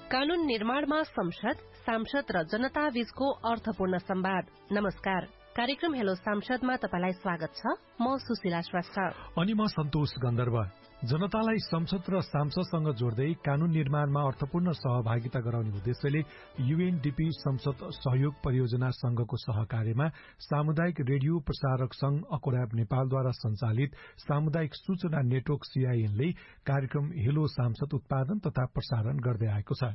कानून निर्माणमा संसद, सांसद र जनता बीचको अर्थपूर्ण संवाद। नमस्कार, कार्यक्रम हेलो सांसदमा तपाईलाई स्वागत छ। म सुशीला श्रेष्ठ अनि म सन्तोष गन्धर्व। जनतालाई संसद र सांसदसँग जोड्दै कानून निर्माणमा अर्थपूर्ण सहभागिता गराउने उद्देश्यले यूएनडीपी संसद सहयोग परियोजना संघको सहकार्यमा सामुदायिक रेडियो प्रसारक संघ अकोराब नेपालद्वारा सञ्चालित सामुदायिक सूचना नेटवर्क सीआईएनले कार्यक्रम हेलो सांसद उत्पादन तथा प्रसारण गर्दै आएको छ।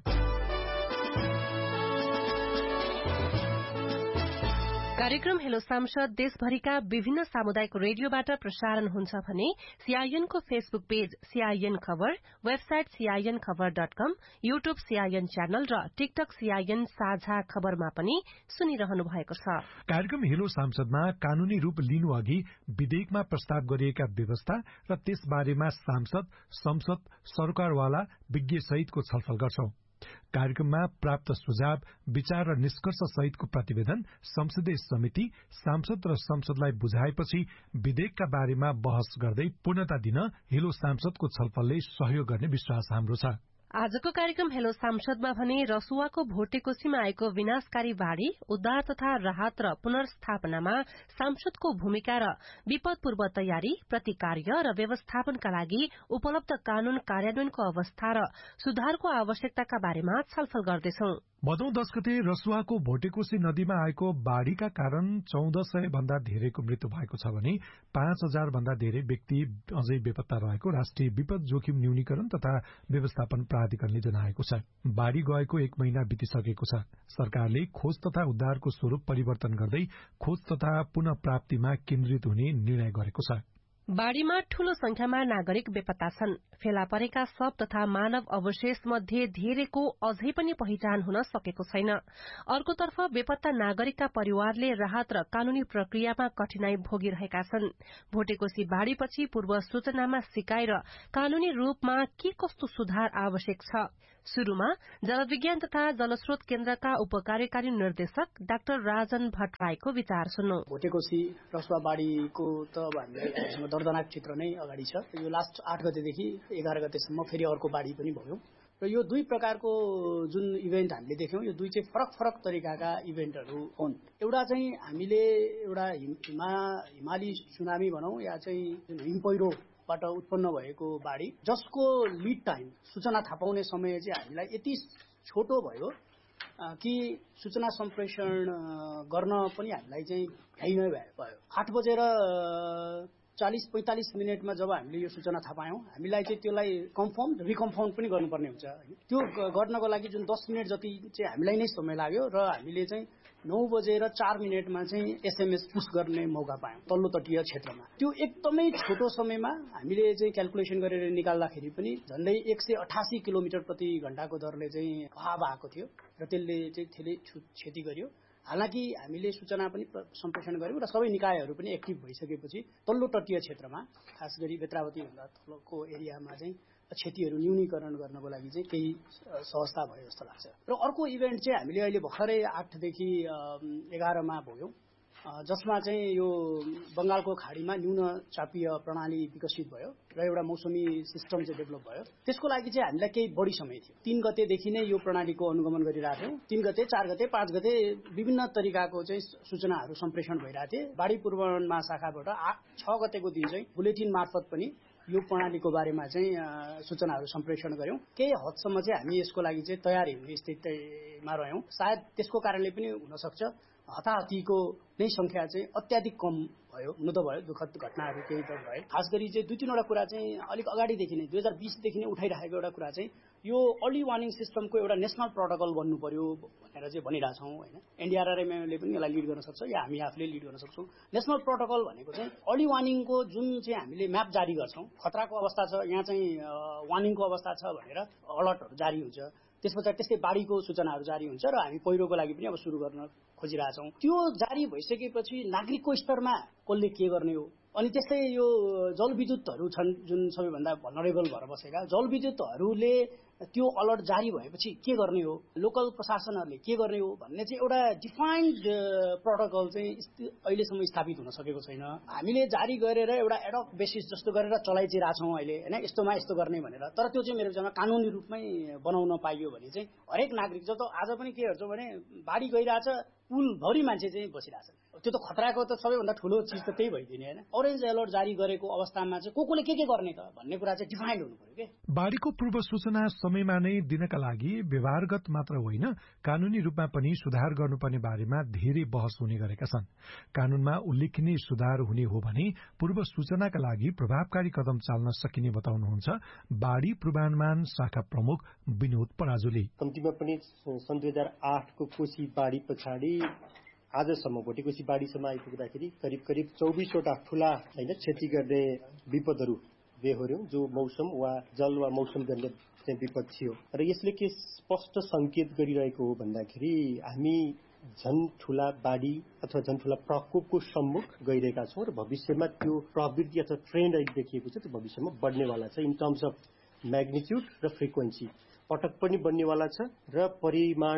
कार्यक्रम हेलो सांसद देशभरिका विभिन्न सामुदायिक रेडियोबाट प्रसारण हुन्छ भने सीआईएन को फेसबुक पेज सीआईएन खबर, वेबसाइट CINखबर.com, युट्युब सीआईएन च्यानल र टिकटक सीआईएन साझा खबरमा पनि सुनिरहनु भएको छ। कार्यक्रम हेलो सांसदमा कानूनी रूप लिनु अघि विधेयकमा प्रस्ताव गरिएका व्यवस्था र त्यसबारेमा सांसद, संसद, सरकारवाला विज्ञ सहितको छलफल गर्छौं। कार्यक्रममा प्राप्त सुझाव, विचार र निष्कर्ष सहितको प्रतिवेदन संसदीय समिति, सांसद र संसदलाई बुझाएपछि विधेयकका बारेमा बहस गर्दै पूर्णता दिन हेलो सांसदको छलफलले सहयोग गर्ने विश्वास हाम्रो छ। आजको कार्यक्रम हेलो सांसदमा भने रसुवाको भोटेकोसीमा आएको विनाशकारी बाढ़ी, उद्धार तथा राहत र पुनर्स्थापनामा सांसदको भूमिका र विपद पूर्व तयारी, प्रतिकार्य र व्यवस्थापनका लागि उपलब्ध कानून कार्यान्वयनको अवस्था र सुधारको आवश्यकताका बारेमा छलफल गर्दैछौं। भदौ 10 गते रसुवाको भोटेकोसी नदीमा आएको बाढ़ीका कारण 1400 भन्दा धेरैको मृत्यु भएको छ भने 5000 भन्दा धेरै व्यक्ति अझै बेपत्ता रहेको राष्ट्रिय विपद जोखिम न्यूनीकरण तथा व्यवस्थापन प्राधिकरणले जनाएको छ। बाढ़ी गएको 1 महिना बितिसकेको छ। सरकारले खोज तथा उद्धारको स्वरूप परिवर्तन गर्दै खोज तथा पुनः प्राप्तिमा केन्द्रित हुने निर्णय गरेको छ। बाढ़ीमा ठूलो संख्यामा नागरिक बेपत्ता छन्। फेला परेका शव तथा मानव अवशेष मध्ये धेरैको अझै पनि पहिचान हुन सकेको छैन। अर्कोतर्फ बेपत्ता नागरिकका परिवारले राहत र कानूनी प्रक्रियामा कठिनाई भोगिरहेका छन्। भोटेकोसी बाढ़ीपछि पूर्व सूचनामा सिकाइ र कानूनी रूपमा के कस्तो सुधार आवश्यक छ? शुरूमा जलविज्ञान तथा जलस्रोत केन्द्रका उपकार्यकारी निर्देशक डाक्टर राजन भट्टराईको विचार सुन्नु। भोटेकोसी रसुवा बाढ़ीको त हामीलाई दर्दनाक चित्र नै अगाडि छ। यो लास्ट 8 गतेदेखि 11 गतेसम्म फेरि अर्को बाढ़ी पनि भयो र यो दुई प्रकारको जुन इभेन्ट हामीले देख्यौं, यो दुई चाहिँ फरक तरिकाका इभेन्टहरू हुन्। एउटा चाहिँ हामीले एउटा हिमाली सुनामी भनौं या चाहिँ जुन हिमपैह्रोबाट उत्पन्न भएको बाढ़ी, जसको लिड टाइम सूचना थाहा पाउने समय चाहिँ हामीलाई यति छोटो भयो कि सूचना सम्प्रेषण गर्न पनि हामीलाई चाहिँ ढिलै भयो। 8:40-45 मिनेटमा जब हामीले यो सूचना थाहा पायौं, हामीलाई चाहिँ त्यसलाई कन्फर्म रिकन्फर्म पनि गर्नुपर्ने हुन्छ। त्यो गर्नको लागि जुन 10 मिनेट जति चाहिँ हामीलाई नै समय लाग्यो र हामीले चाहिँ 9:04 चाहिँ एसएमएस पुश गर्ने मौका पायौं तल्लो तटीय क्षेत्रमा। त्यो एकदमै छोटो समयमा हामीले चाहिँ क्याल्कुलेसन गरेर निकाल्दाखेरि पनि झन्डै 188 किलोमिटर प्रति घण्टाको दरले चाहिँ बहाव आएको थियो र त्यसले चाहिँ धेरै क्षति गर्यो। हालाकि हामीले सूचना पनि सम्प्रेषण गर्यौं र सबै निकायहरू पनि एक्टिभ भइसकेपछि तल्लो तटीय क्षेत्रमा, खास गरी बेत्रावती भन्दा तलको एरियामा चाहिँ क्षतिहरू न्यूनीकरण गर्नको लागि चाहिँ केही सहजता भयो जस्तो लाग्छ। र अर्को इभेन्ट चाहिँ हामीले अहिले भर्खरै 8 देखि 11 मा भयौं, जसमा चाहिँ यो बंगालको खाडीमा न्यून चापीय प्रणाली विकसित भयो र एउटा मौसमी सिस्टम चाहिँ डेभलप भयो। त्यसको लागि चाहिँ हामीलाई केही बढी समय थियो। 3 गतेदेखि नै यो प्रणालीको अनुगमन गरिरहेथ्यौं। 3 गते, 4 गते, 5 गते विभिन्न तरिकाको चाहिँ सूचनाहरू सम्प्रेषण भइरहेथे। बाढ़ी पूर्वानुमान महाशाखाबाट 6 गतेको दिन चाहिँ बुलेटिन मार्फत पनि यो प्रणालीको बारेमा चाहिँ सूचनाहरू सम्प्रेषण गर्यौं। केही हदसम्म चाहिँ हामी यसको लागि चाहिँ तयारी हुने स्थितिमा रह्यौं। सायद त्यसको कारणले पनि हुन सक्छ हताहतीको नै संख्या चाहिँ अत्याधिक कम भयो। हुन त भयो, दुःखद घटनाहरू केही त भए। खास गरी चाहिँ 2-3 वटा कुरा चाहिँ अलिक अगाडिदेखि नै 2020 देखि नै उठाइरहेको एउटा कुरा चाहिँ यो अर्ली वार्निङ सिस्टमको एउटा नेशनल प्रोटोकल बन्नु पर्यो भनेर चाहिँ भनिरहेछौं हैन। एनडीआरआरएमले पनि यसलाई लिड गर्न सक्छ या हामी आफूले लिड गर्न सक्छौं। नेशनल प्रोटोकल भनेको चाहिँ अर्ली वार्निङको जुन चाहिँ हामीले म्याप जारी गर्छौं, खतराको अवस्था छ, यहाँ चाहिँ वार्निङको अवस्था छ भनेर अलर्टहरू जारी हुन्छ। त्यसपछि त्यस्तै बाढ़ीको सूचनाहरू जारी हुन्छ र हामी पहिरोको लागि पनि अब सुरु गर्न खोजिरहेछौं। त्यो जारी भइसकेपछि नागरिकको स्तरमा कसले के गर्ने हो? अनि त्यस्तै यो जलविद्युतहरू छन् जुन सबैभन्दा भलनरेबल भएर बसेका जलविद्युतहरूले त्यो अलर्ट जारी भएपछि के गर्ने हो, लोकल प्रशासनहरूले के गर्ने हो भन्ने चाहिँ एउटा डिफाइन्ड प्रोटोकल चाहिँ अहिलेसम्म स्थापित हुन सकेको छैन। हामीले जारी गरेर एउटा एडअप बेसिस जस्तो गरेर चलाइरहेछौँ अहिले होइन, यस्तोमा यस्तो गर्ने भनेर। तर त्यो चाहिँ मेरो विचारमा कानुनी रूपमै बनाउन पाइयो भने चाहिँ हरेक नागरिक जब आज पनि के हेर्छौँ भने बाढी गइरहेछ, पुलभरि मान्छे चाहिँ बसिरहेछन्। त्यो त खतराको त सबैभन्दा ठुलो चिज त त्यही भइदिने होइन। अरेन्ज अलर्ट जारी गरेको अवस्थामा चाहिँ को के गर्ने त भन्ने कुरा चाहिँ डिफाइन्ड हुनु पर्यो के। बाढीको पूर्व सूचना समयमा नै दिनका लागि व्यवहारगत मात्र होइन, कानूनी रूपमा पनि सुधार गर्नुपर्ने बारेमा धेरै बहस हुने गरेका छन्। कानूनमा उल्लेखनीय सुधार हुने हो भने पूर्व सूचनाका लागि प्रभावकारी कदम चाल्न सकिने बताउनुहुन्छ बाढी पूर्वानुमान शाखा प्रमुख विनोद पराजुली। कम्तीमा पनि सन् 2008 को कोशी बाढी पछाडि आजसम्म भोटेकोशी बाढीसम्म आइपुग्दाखेरि करिब 24वटा ठूला हैन क्षति गर्ने विपदहरू बेहोर्यौं, जो मौसम वा जल वा मौसमजन्य चाहिँ विपद थियो। र यसले के स्पष्ट संकेत गरिरहेको हो भन्दाखेरि हामी झन ठूला बाढी अथवा झन ठूला प्रकोपको सम्मुख गइरहेका छौं र भविष्यमा त्यो प्रवृत्ति अथवा ट्रेन्ड अहिले देखिएको छ, त्यो भविष्यमा बढ्नेवाला छ। इन टर्म्स अफ म्याग्निट्युड र फ्रिक्वेन्सी पटक पनि बढ्नेवाला छ र परिमाण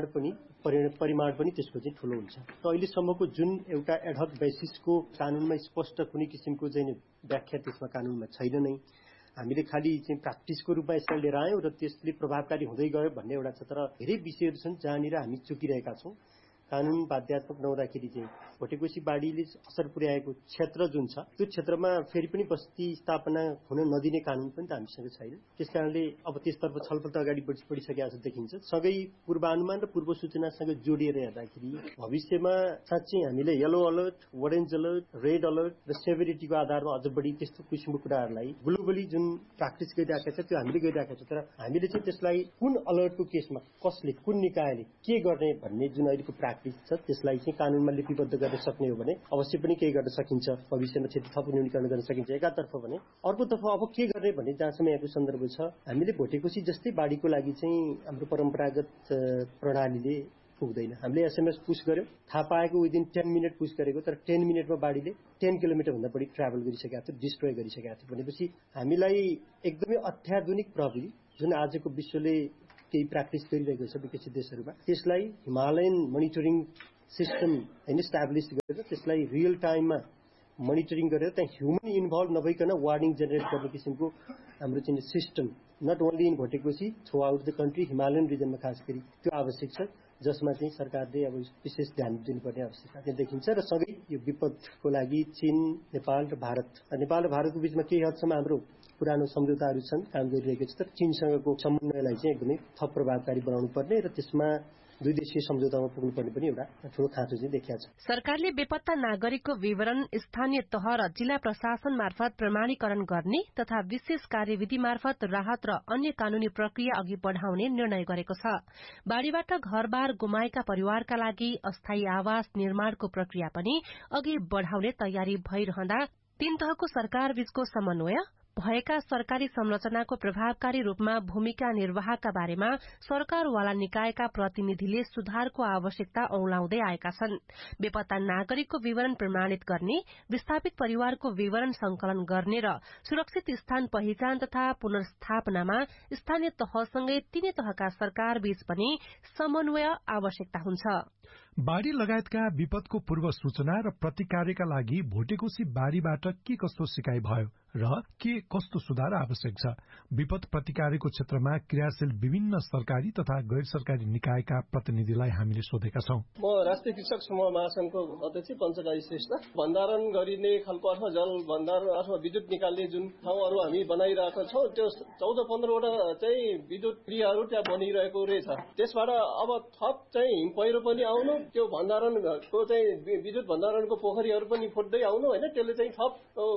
पनि त्यसको चाहिँ ठूलो हुन्छ। त अहिलेसम्मको जुन एउटा एडहक बेसिसको कानूनमा स्पष्ट कुनै किसिमको चाहिँ व्याख्या त्यसमा कानूनमा छैन नै, हामीले खालि चाहिँ प्र्याक्टिसको रूपमा यसलाई लिएर आयौं र त्यसले प्रभावकारी हुँदै गयो भन्ने एउटा छ। तर धेरै विषयहरू छन् जहाँनिर हामी चुकिरहेका छौं। कानून बाध्यात्मक नहुँदाखेरि चाहिँ भोटेकोशी बाढीले असर पुर्याएको क्षेत्र जुन छ त्यो क्षेत्रमा फेरि पनि बस्ती स्थापना हुन नदिने कानून पनि त हामीसँग छैन। त्यसकारणले अब त्यसतर्फ छलफल त अगाडि बढिसकेको जस्तो देखिन्छ। सँगै पूर्वानुमान र पूर्व सूचनासँग जोडिएर हेर्दाखेरि भविष्यमा साँच्चै हामीले yellow alert, orange alert, red alert र सेभरिटीको आधारमा अझ बढी त्यस्तो किसिमको कुराहरूलाई ग्लोबली जुन प्र्याक्टिस गरिरहेको छ त्यो हामीले गरिरहेको छ। तर हामीले चाहिँ त्यसलाई कुन अलर्टको केसमा कसले, कुन निकायले के गर्ने भन्ने जुन अहिलेको छ त्यसलाई चाहिँ कानूनमा लिपिबद्ध गर्न सक्ने हो भने अवश्य पनि केही गर्न सकिन्छ। भविष्यमा क्षति थप न्यूनीकरण गर्न सकिन्छ एकातर्फ भने, अर्कोतर्फ अब के गर्ने भन्ने जहाँसम्म यहाँको सन्दर्भ छ, हामीले भोटेकोशी जस्तै बाढीको लागि चाहिँ हाम्रो परम्परागत प्रणालीले पुग्दैन। हामीले एसएमएस पुश गर्यौं, थाहा पाएको विदिन 10 मिनट पुश गरेको, तर 10 मिनटमा बाढीले 10 किलोमिटर भन्दा बढी ट्राभल गरिसकेको थियो, डिस्ट्रोय गरिसकेको थियो। भनेपछि हामीलाई एकदमै अत्याधुनिक प्रविधि जुन आजको विश्वले केही प्र्याक्टिस गरिरहेको छ विकसित देशहरूमा, त्यसलाई हिमालयन मोनिटरिङ सिस्टम हैन एस्टाब्लिश गरेर त्यसलाई रियल टाइममा मोनिटरिङ गरेर त्यहाँ ह्युमन इन्भल्भ नभइकन वार्निङ जेनेरेट गर्ने किसिमको हाम्रो चाहिँ system not only in Bhote Koshi through out the country, Himalayan रिजनमा खास गरी त्यो आवश्यक छ, जसमा चाहिँ सरकारले अब विशेष ध्यान दिनुपर्ने आवश्यकता चाहिँ देखिन्छ। र सँगै यो विपदको लागि चीन, नेपाल र भारतको बीचमा केही हदसम्म हाम्रो पुरानो सम्झौताहरू छन्, काम गरिरहेको छ। तर चीनसँगको समन्वयलाई चाहिँ एकदमै थप प्रभावकारी बनाउनु पर्ने र त्यसमा द्विदेशीय सम्झौतामा पुग्नुपर्ने पनि एउटा ठूलो खाँचो चाहिँ देखिएको छ। सरकारले बेपत्ता नागरिकको विवरण स्थानीय तह र जिल्ला प्रशासन मार्फत प्रमाणीकरण गर्ने तथा विशेष कार्यविधि मार्फत राहत र अन्य कानूनी प्रक्रिया अघि बढ़ाउने निर्णय गरेको छ। बाढ़ीबाट घरबार गुमाएका परिवारका लागि अस्थायी आवास निर्माणको प्रक्रिया पनि अघि बढ़ाउने तयारी भइरहँदा तीन तहको सरकार बीचको समन्वय भएका सरकारी संरचनाको प्रभावकारी रूपमा भूमिका निर्वाहका बारेमा सरकारवाला निकायका प्रतिनिधिले सुधारको आवश्यकता औंलाउँदै आएका छन्। बेपत्ता नागरिकको विवरण प्रमाणित गर्ने, विस्थापित परिवारको विवरण संकलन गर्ने र सुरक्षित स्थान पहिचान तथा पुनर्स्थापनामा स्थानीय तहसँगै तीनै तहका सरकार बीच पनि समन्वय आवश्यकता हुन्छ। बाढ़ी लगायतका विपदको पूर्व सूचना र प्रतिकारका लागि भोटेकोशी बाढ़ीबाट के कस्तो सिकाइ भयो र के कस्तो सुधार आवश्यक छ? विपद प्रतिकारको क्षेत्रमा क्रियाशील विभिन्न सरकारी तथा गैर सरकारी निकायका प्रतिनिधिलाई हामीले सोधेका छौं। म राष्ट्रिय कृषक समूह महासंघको अध्यक्ष पञ्चकारी श्रेष्ठ। भण्डारण गरिने खालको अथवा जल भण्डारण अथवा विद्युत निकाल्ने जुन ठाउँहरू हामी बनाइरहेका छौं, त्यो 14-15 वटा चाहिँ विद्युत क्रियाहरू त्यहाँ बनिरहेको रहेछ। त्यसबाट अब थप चाहिँ हिम पहिरो पनि आउनु, त्यो भण्डारणको चाहिँ विद्युत भण्डारणको पोखरीहरू पनि फुट्दै आउनु हैन, त्यसले चाहिँ थप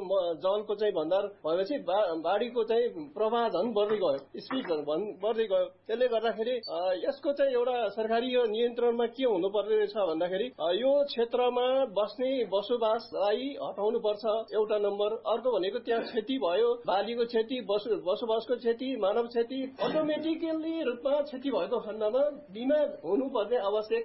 जलको चाहिँ भण्डार भएपछि बाढीको चाहिँ प्रवाह झन् बढ्दै गयो, स्पिड बढ्दै गयो। त्यसले गर्दाखेरि यसको चाहिँ एउटा सरकारी यो नियन्त्रणमा के हुनुपर्ने रहेछ भन्दाखेरि यो क्षेत्रमा बस्ने बसोबासलाई हटाउनु पर्छ, एउटा नम्बर। अर्को भनेको त्यहाँ क्षति भयो, बालीको क्षति, बसोबासको क्षति, मानव क्षति, अटोमेटिकली रूपमा क्षति भएको खण्डमा बिमा हुनुपर्ने आवश्यक देखिन्छ।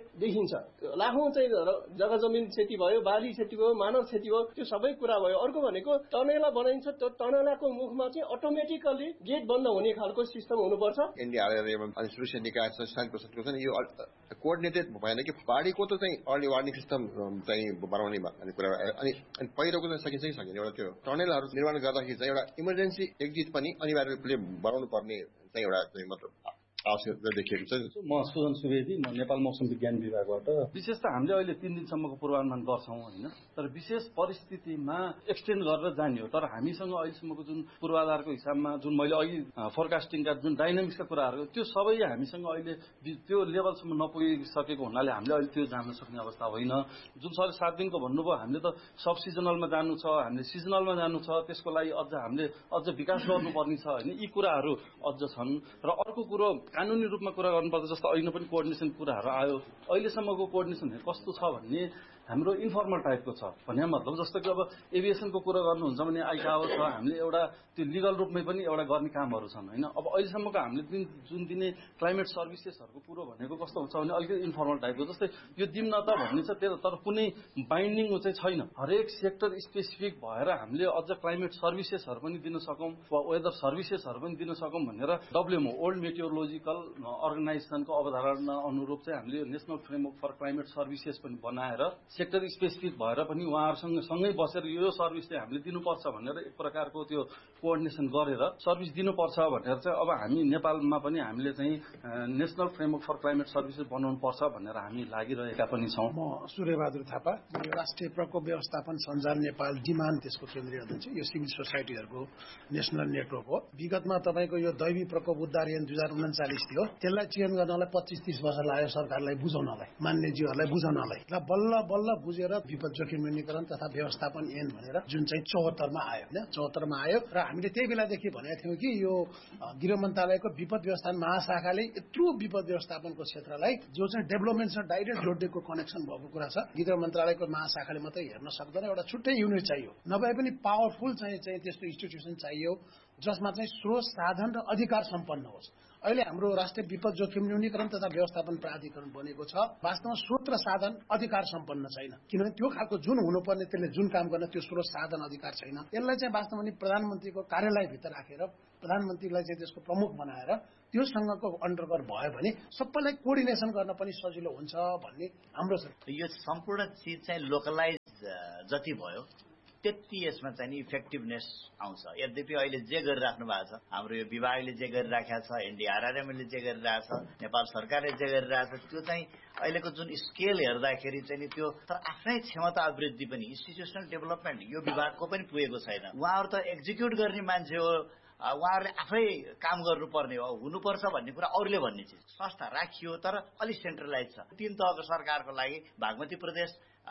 जमिन छ, लाखौं चाहिँ जग्गा जमिन क्षति भयो, बाली क्षति भयो, मानव क्षति भयो, त्यो सबै कुरा भयो। अर्को भनेको टनेला बनाइन्छ, त्यो टनेलाको मुखमा चाहिँ अटोमेटिकली गेट बन्द हुने खालको सिस्टम हुनुपर्छ। एनडीआरएफ अनि सुरक्षा निकाय संस्थान प्रशासनको छ नि, यो कोअर्डिनेटेड भएन कि बाढीको त चाहिँ अर्ली वार्निङ सिस्टम चाहिँ बनाउने भन्ने कुरा। अनि पहिरोको चाहिँ सकिन्छ कि सकिन्छ, एउटा त्यो टनेलहरू निर्माण गर्दाखेरि चाहिँ एउटा इमर्जेन्सी एक्जिट पनि अनिवार्य रूपले बनाउनु पर्ने चाहिँ एउटा मतलब आवश्यकता देखिएको छ। म सुजन सुवेदी, म नेपाल मौसम विज्ञान विभागबाट। विशेष त हामीले अहिले 3 दिनसम्मको पूर्वानुमान गर्छौं हैन, तर विशेष परिस्थितिमा एक्सटेन्ड गरेर जाने हो। तर हामीसँग अहिलेसम्मको जुन पूर्वाधारको हिसाबमा जुन मैले अघि फोरकास्टिङका जुन डाइनामिक्सका कुराहरू त्यो सबै हामीसँग अहिले त्यो लेभलसम्म नपुगिसकेको हुनाले हामीले अहिले त्यो जान्न सक्ने अवस्था होइन। जुन सरले 7 दिनको भन्नुभयो, हामीले त सब सिजनलमा जानु छ, हामीले सिजनलमा जानु छ, त्यसको लागि हामीले अझ विकास गर्नुपर्ने छ हैन। यी कुराहरू अझ छन्। र अर्को कुरो कानुनी रूपमा कुरा गर्नुपर्दा जस्तो अहिले पनि कोअर्डिनेसन कुराहरू आयो, अहिलेसम्मको कोअर्डिनेसन कस्तो छ भन्ने हाम्रो इन्फर्मल टाइपको छ। भन्ने मतलब जस्तो कि अब एभिएसनको कुरा गर्नुहुन्छ भने आइकाओ छ, हामीले एउटा त्यो लिगल रूपमै पनि एउटा गर्ने कामहरू छन् हैन। अब अहिलेसम्मको हामीले जुन दिने क्लाइमेट सर्भिसेसहरूको कुरो भनेको कस्तो हुन्छ भने अलिकति इन्फर्मल टाइपको, जस्तै यो दिम न त भन्ने छ, तर कुनै बाइन्डिङ चाहिँ छैन। हरेक सेक्टर स्पेसिफिक भएर हामीले अझ क्लाइमेट सर्भिसेसहरू पनि दिन सकौं वा वेदर सर्भिसेसहरू पनि दिन सकौं भनेर WMO वर्ल्ड मेटियोरोलोजिकल अर्गनाइजेसनको अवधारणा अनुरूप चाहिँ हामीले national framework for climate services पनि बनाएर सेक्टर स्पेसिफिक भएर पनि उहाँहरूसँग सँगै बसेर यो सर्भिस चाहिँ हामीले दिनुपर्छ भनेर एक प्रकारको त्यो कोअर्डिनेसन गरेर सर्भिस दिनुपर्छ भनेर चाहिँ अब हामी नेपालमा पनि हामीले चाहिँ national framework for climate services बनाउनु पर्छ भनेर हामी लागिरहेका पनि छौं। म सूर्यबहादुर थापा, राष्ट्रिय प्रकोप व्यवस्थापन सञ्जाल नेपाल डिमान्ड त्यसको केन्द्रीय अध्यक्ष, यो सिभिल सोसाइटीहरूको नेशनल नेटवर्क हो। विगतमा तपाईको यो दैवी प्रकोप उद्धार ऐन 2039 थियो, त्यसलाई चयन गर्नलाई 25-30 वर्ष लाग्यो सरकारलाई बुझाउनलाई, मान्यज्यूहरूलाई बुझाउनलाई। र बल्ल बुझेर विपद जोखिम न्यूनीकरण तथा व्यवस्थापन ऐन भनेर जुन चाहिँ 74 मा आयो हैन, 74 मा आयो। र हामीले त्यही बेलादेखि भनेको थियौं कि यो गृह मन्त्रालयको विपद व्यवस्थापन महाशाखाले यत्रो विपद व्यवस्थापनको क्षेत्रलाई जो चाहिँ डेभलपमेन्टसँग डाइरेक्ट जोडिएको कनेक्सन भएको कुरा छ, गृह मन्त्रालयको महाशाखाले मात्रै हेर्न सक्दैन, एउटा छुट्टै युनिट चाहियो। नभए पनि पावरफुल चाहिँ त्यस्तो इन्स्टिट्युसन चाहियो जसमा चाहिँ स्रोत साधन र अधिकार सम्पन्न होस्। अहिले हाम्रो राष्ट्रिय विपद जोखिम न्यूनीकरण तथा व्यवस्थापन प्राधिकरण बनेको छ, वास्तवमा स्रोत र साधन अधिकार सम्पन्न छैन। किनभने त्यो खालको जुन हुनुपर्ने त्यसले जुन काम गर्न त्यो स्रोत साधन अधिकार छैन। यसलाई चाहिँ वास्तवमा प्रधानमन्त्रीको कार्यालयभित्र राखेर प्रधानमन्त्रीलाई चाहिँ त्यसको प्रमुख बनाएर त्यो सँगको अन्डरगर भयो भने सबैलाई कोअर्डिनेसन गर्न पनि सजिलो हुन्छ भन्ने हाम्रो छ। यो सम्पूर्ण चीज चाहिँ लोकलाइज जति भयो त्यति यसमा चाहिँ इफेक्टिभनेस आउँछ। यद्यपि अहिले जे गरिराख्नु भएको छ, हाम्रो यो विभागले जे गरिराखेको छ, एनडीआरआरएमले जे गरिरहेछ, नेपाल सरकारले जे गरिरहेछ, त्यो चाहिँ अहिलेको जुन स्केल हेर्दाखेरि चाहिँ त्यो तर आफ्नै क्षमता अभिवृद्धि पनि इन्स्टिट्युसनल डेभलपमेन्ट यो विभागको पनि पुगेको छैन। उहाँहरू त एक्जिक्युट गर्ने मान्छे हो, उहाँहरूले आफै काम गर्नुपर्ने हो, हुनुपर्छ भन्ने कुरा अरूले भन्ने चिज। संस्था राखियो तर अलिक सेन्ट्रलाइज छ। 3 तहको सरकारको लागि बागमती प्रदेश,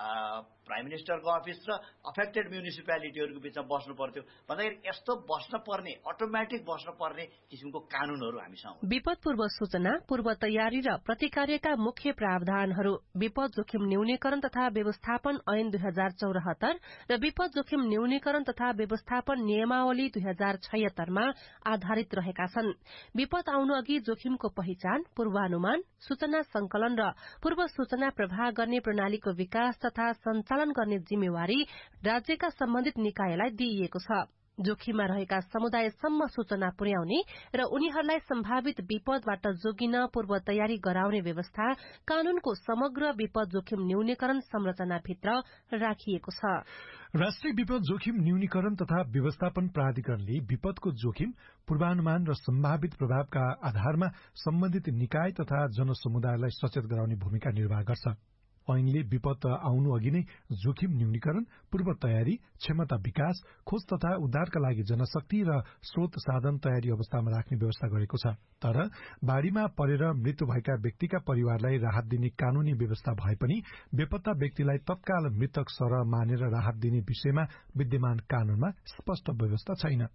प्राइम मिनिस्टरको अफिस र अफेक्टेड म्युनिसिपालिटीहरूको बीचमा बस्नु पर्थ्यो भन्दाखेरि यस्तो बस्न पर्ने अटोमेटिक बस्न पर्ने किसिमको कानूनहरू हामीसँग। विपद पूर्व सूचना, पूर्व तयारी र प्रतिकारका मुख्य प्रावधानहरू, विपद जोखिम न्यूनीकरण तथा व्यवस्थापन ऐन 2074 र विपद जोखिम न्यूनीकरण तथा व्यवस्थापन नियमावली 2076 मा आधारित रहेका छन्। विपद आउनु अघि जोखिमको पहिचान, पूर्वानुमान, सूचना संकलन र पूर्व सूचना प्रवाह गर्ने प्रणालीको विकास तथा सञ्चालन गर्ने जिम्मेवारी राज्यका सम्बन्धित निकायलाई दिइएको छ। जोखिममा रहेका समुदायसम्म सूचना पुर्याउने र उनीहरूलाई सम्भावित विपदबाट जोगिन पूर्व तयारी गराउने व्यवस्था कानूनको समग्र विपद जोखिम न्यूनीकरण संरचनाभित्र राखिएको छ। राष्ट्रिय विपद जोखिम न्यूनीकरण तथा व्यवस्थापन प्राधिकरणले विपदको जोखिम, पूर्वानुमान र सम्भावित प्रभावका आधारमा सम्बन्धित निकाय तथा जनसमुदायलाई सचेत गराउने भूमिका निर्वाह गर्छ। ऐनले विपद आउनु अघि नै जोखिम न्यूनीकरण, पूर्व तयारी, क्षमता विकास, खोज तथा उद्धारका लागि जनशक्ति र स्रोत साधन तयारी अवस्थामा राख्ने व्यवस्था गरेको छ। तर बाढ़ीमा परेर मृत्यु भएका व्यक्तिका परिवारलाई राहत दिने कानूनी व्यवस्था भए पनि बेपत्ता व्यक्तिलाई तत्काल मृतक सरह मानेर राहत दिने विषयमा विद्यमान कानूनमा स्पष्ट व्यवस्था छैन।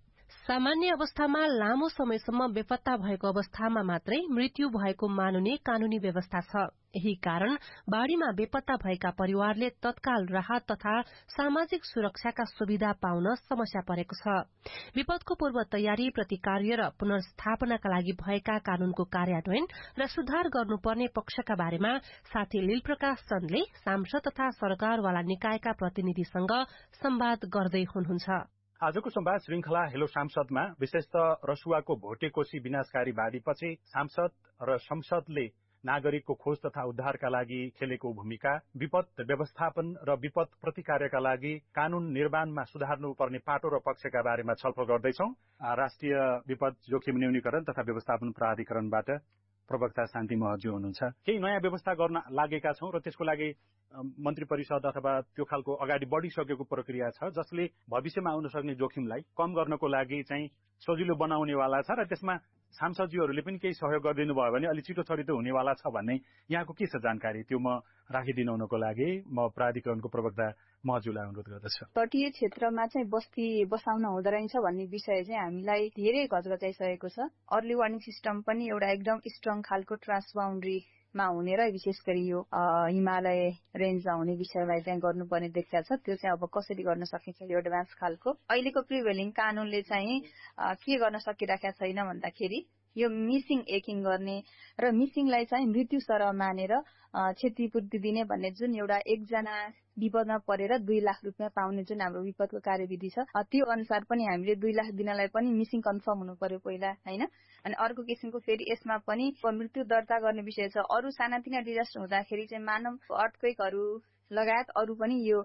सामान्य अवस्थामा लामो समयसम्म बेपत्ता भएको अवस्थामा मात्रै मृत्यु भएको मानुने कानूनी व्यवस्था छ। यही कारण बाढ़ीमा बेपत्ता भएका परिवारले तत्काल राहत तथा सामाजिक सुरक्षाका सुविधा पाउन समस्या परेको छ। विपदको पूर्व तयारी, प्रतिकार्य र पुनर्स्थापनाका लागि भएका कानूनको कार्यान्वयन र सुधार गर्नुपर्ने पक्षका बारेमा साथी लीलप्रकाश चन्दले सांसद तथा सरकारवाला निकायका प्रतिनिधिसँग संवाद गर्दै हुनुहुन्छ। आजको संवाद श्रृंखला हेलो सांसदमा विशेषतः रसुवाको भोटेकोशी विनाशकारी बाढ़ीपछि सांसद र संसदले नागरिकको खोज तथा उद्धारका लागि खेलेको भूमिका, विपद व्यवस्थापन र विपद प्रतिकार्यका लागि कानून निर्माणमा सुधार्नुपर्ने पाटो र पक्षका बारेमा छलफल गर्दैछौं। राष्ट्रिय विपद जोखिम न्यूनीकरण तथा व्यवस्थापन प्राधिकरणबाट प्रवक्ता शान्ति महर्जी हुनुहुन्छ। केही नयाँ व्यवस्था गर्न लागेका छौं र त्यसको लागि मन्त्री परिषद अथवा त्यो खालको अगाडि बढिसकेको प्रक्रिया छ, जसले भविष्यमा आउन सक्ने जोखिमलाई कम गर्नको लागि चाहिँ सजिलो बनाउनेवाला छ र त्यसमा सांसदजीहरूले पनि केही सहयोग गरिदिनु भयो भने अलि छिटो छरितो हुनेवाला छ भन्ने यहाँको के छ जानकारी, त्यो म राखिदिनुको लागि म प्राधिकरणको प्रवक्ता महर्जीलाई अनुरोध गर्दछु। तटीय क्षेत्रमा चाहिँ बस्ती बसाउन हुँदो रहेछ भन्ने विषय चाहिँ हामीलाई धेरै घचघचाइसकेको छ। अर्ली वार्निङ सिस्टम पनि एउटा एकदम स्ट्रङ खालको ट्रान्स बाउन्ड्रीमा हुने र विशेष गरी यो हिमालय रेन्जमा हुने विषयलाई चाहिँ गर्नुपर्ने देखिएको छ। त्यो चाहिँ अब कसरी गर्न सकिन्छ यो एडभान्स खालको। अहिलेको प्रिभेलिङ कानूनले चाहिँ के गर्न सकिरहेका छैन भन्दाखेरि यो मिसिङ एकिङ गर्ने र मिसिङलाई चाहिँ मृत्यु सरह मानेर क्षतिपूर्ति दिने भन्ने जुन एउटा एकजना विपदमा परेर 2 लाख रुपियाँ पाउने जुन हाम्रो विपदको कार्यविधि छ, त्यो अनुसार पनि हामीले 2 लाख दिनलाई पनि मिसिङ कन्फर्म हुनु पर्यो पहिला, हैन? अनि अर्को किसिमको फेरि यसमा पनि मृत्यु दर्ता गर्ने विषय छ। अरू सानातिना डिजास्टर हुँदाखेरि चाहिँ मानव अर्थक्वेकहरू लगायत अरू पनि यो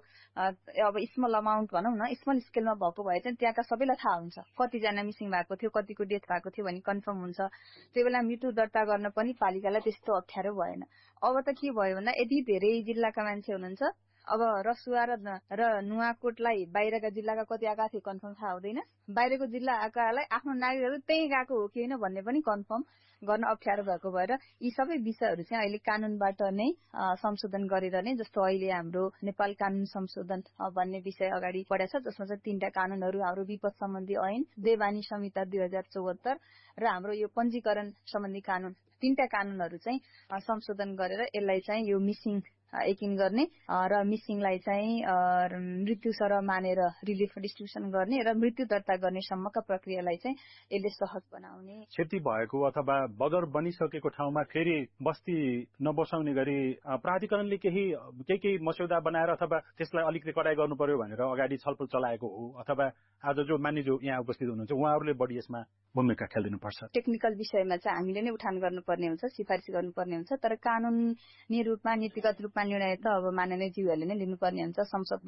अब स्मल अमाउन्ट भनौँ न, स्मल स्केलमा भएको भए चाहिँ त्यहाँका सबैलाई थाहा हुन्छ कतिजना मिसिङ भएको थियो, कतिको डेथ भएको थियो भन्ने कन्फर्म हुन्छ। त्यो बेला मृत्यु दर्ता गर्न पनि पालिकालाई त्यस्तो अप्ठ्यारो भएन। अब त के भयो भन्दा यति धेरै जिल्लाका मान्छे हुनुहुन्छ, अब रसुवा र नुवाकोटलाई बाहिरका जिल्लाका कति आएका थियो कन्फर्म थाहा हुँदैन। बाहिरको जिल्ला आएकालाई आफ्नो नागरिकहरू त्यही गएको हो कि होइन भन्ने पनि कन्फर्म गर्न अप्ठ्यारो भएको भएर यी सबै विषयहरू चाहिँ अहिले कानूनबाट नै संशोधन गरेर नै, जस्तो अहिले हाम्रो नेपाल कानून संशोधन भन्ने विषय अगाडि बढेको छ, जसमा चाहिँ 3टा कानूनहरू हाम्रो विपद सम्बन्धी ऐन, देवानी संहिता 2074 र हाम्रो यो पञ्जीकरण सम्बन्धी कानून, 3टा कानूनहरू चाहिँ संशोधन गरेर यसलाई चाहिँ यो मिसिङ एकिङ गर्ने र मिसिङलाई चाहिँ मृत्यु सरह मानेर रिलिफ डिस्ट्रिब्युसन गर्ने र मृत्यु दर्ता गर्ने सम्मका प्रक्रियालाई चाहिँ यसले सहज बनाउने। क्षति भएको अथवा बगर बनिसकेको ठाउँमा फेरि बस्ती नबसाउने गरी प्राधिकरणले केही मस्यौदा बनाएर अथवा त्यसलाई अलिकति कडाई गर्नु पर्यो भनेर अगाडि छलफल चलाएको हो, अथवा आज जो मानिसजो यहाँ उपस्थित हुनुहुन्छ उहाँहरूले बढी यसमा भूमिका खेलिदिनुपर्छ? टेक्निकल विषयमा चाहिँ हामीले नै उठान गर्नुपर्ने हुन्छ, सिफारिस गर्नुपर्ने हुन्छ, तर कानूनी रूपमा नीतिगत रूपमा निर्णय त अब माननीय ज्यूहरूले नै लिनुपर्ने हुन्छ। संसद